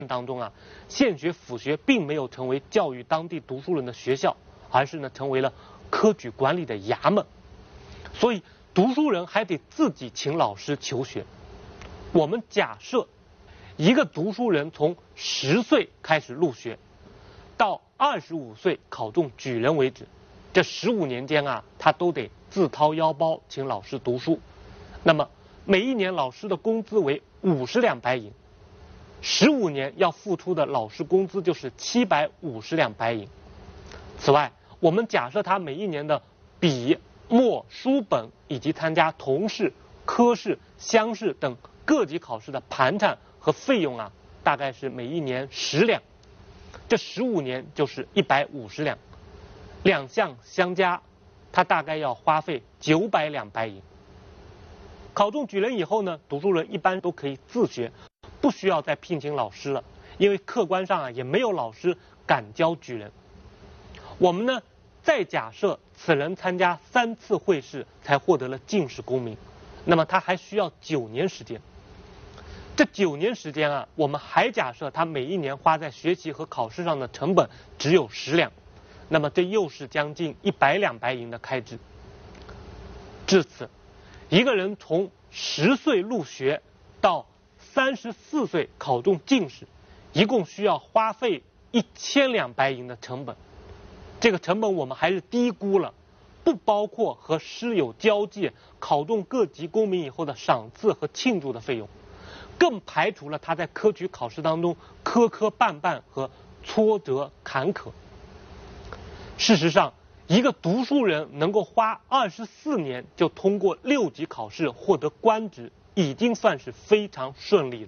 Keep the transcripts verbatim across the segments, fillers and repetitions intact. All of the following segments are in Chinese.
当中啊，县学府学并没有成为教育当地读书人的学校，而是呢成为了科举管理的衙门。所以读书人还得自己请老师求学。我们假设一个读书人从十岁开始入学，到二十五岁考中举人为止，这十五年间啊，他都得自掏腰包请老师读书。那么每一年老师的工资为五十两白银，十五年要付出的老师工资就是七百五十两白银。此外，我们假设他每一年的笔、墨、书本以及参加童试、科试、乡试等各级考试的盘缠和费用啊，大概是每一年十两，这十五年就是一百五十两，两项相加，他大概要花费九百两白银。考中举人以后呢，读书人一般都可以自学，不需要再聘请老师了，因为客观上啊也没有老师敢教举人。我们呢再假设此人参加三次会试才获得了进士功名，那么他还需要九年时间。这九年时间啊，我们还假设他每一年花在学习和考试上的成本只有十两，那么这又是将近一百两白银的开支。至此，一个人从十岁入学到三十四岁考中进士，一共需要花费一千两白银的成本。这个成本我们还是低估了，不包括和师友交际、考中各级功名以后的赏赐和庆祝的费用，更排除了他在科举考试当中磕磕绊绊和挫折坎坷。事实上，一个读书人能够花二十四年就通过六级考试获得官职，已经算是非常顺利了。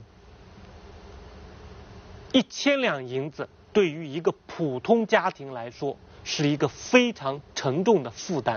一千两银子对于一个普通家庭来说是一个非常沉重的负担。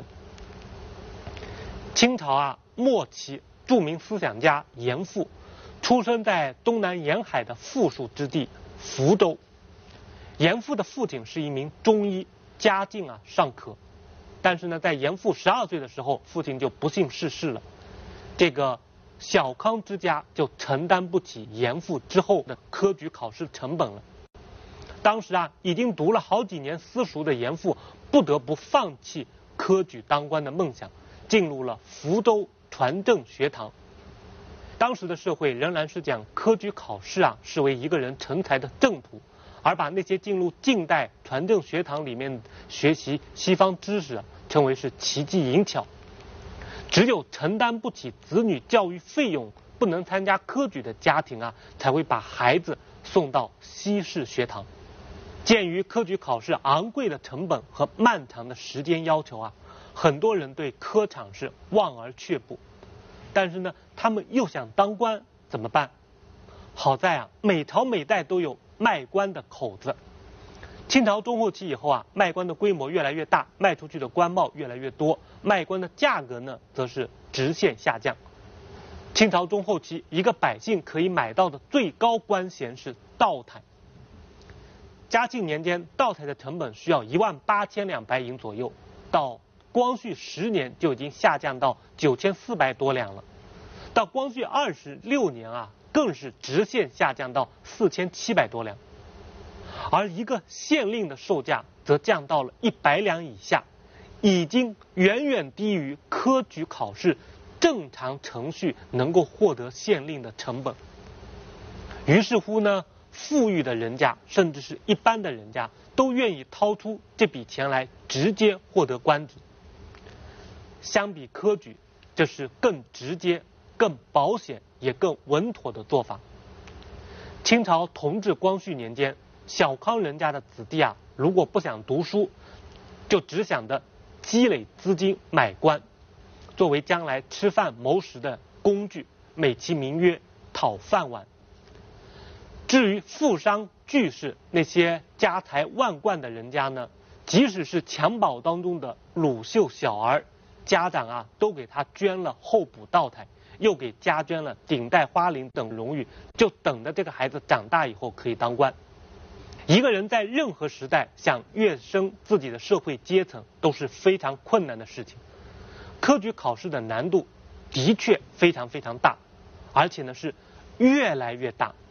清朝啊末期，著名思想家严复出生在东南沿海的富庶之地福州。严复的父亲是一名中医，家境啊尚可，但是呢，在严复十二岁的时候，父亲就不幸逝世了。这个小康之家就承担不起严复之后的科举考试成本了。当时啊，已经读了好几年私塾的严复，不得不放弃科举当官的梦想，进入了福州传政学堂。当时的社会仍然是将科举考试啊视为一个人成才的正途，而把那些进入近代传政学堂里面学习西方知识啊称为是奇技淫巧。只有承担不起子女教育费用，不能参加科举的家庭啊，才会把孩子送到西式学堂。鉴于科举考试昂贵的成本和漫长的时间要求啊，很多人对科场是望而却步。但是呢，他们又想当官，怎么办？好在啊，每朝每代都有卖官的口子。清朝中后期以后啊，卖官的规模越来越大，卖出去的官帽越来越多，卖官的价格呢，则是直线下降。清朝中后期，一个百姓可以买到的最高官衔是道台。嘉庆年间，道台的成本需要一万八千两白银左右，到光绪十年就已经下降到九千四百多两了，到光绪二十六年啊，更是直线下降到四千七百多两。而一个县令的售价则降到了一百两以下，已经远远低于科举考试正常程序能够获得县令的成本。于是乎呢，富裕的人家甚至是一般的人家都愿意掏出这笔钱来直接获得官职。相比科举，这是更直接、更保险也更稳妥的做法。清朝同治光绪年间，小康人家的子弟啊，如果不想读书，就只想着积累资金买官，作为将来吃饭谋食的工具，美其名曰讨饭碗。至于富商巨士，那些家财万贯的人家呢，即使是襁褓当中的乳臭小儿，家长啊都给他捐了候补道台，又给加捐了顶戴花翎等荣誉，就等着这个孩子长大以后可以当官。一个人在任何时代想跃升自己的社会阶层都是非常困难的事情。科举考试的难度的确非常非常大，而且呢是越来越大。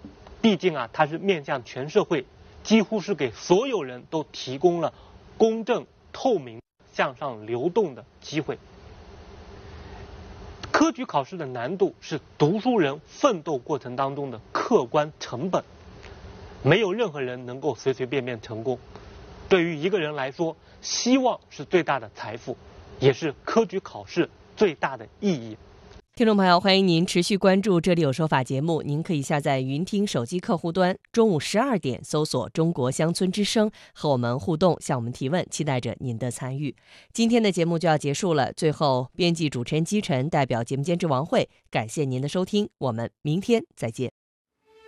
毕竟啊，它是面向全社会，几乎是给所有人都提供了公正、透明、向上流动的机会。科举考试的难度是读书人奋斗过程当中的客观成本，没有任何人能够随随便便成功。对于一个人来说，希望是最大的财富，也是科举考试最大的意义。 听众朋友，欢迎您持续关注《这里有说法》节目。您可以下载云听手机客户端，中午十二点搜索中国乡村之声，和我们互动，向我们提问，期待着您的参与。今天的节目就要结束了，最后编辑主持人姬晨代表节目监制王慧，感谢您的收听，我们明天再见。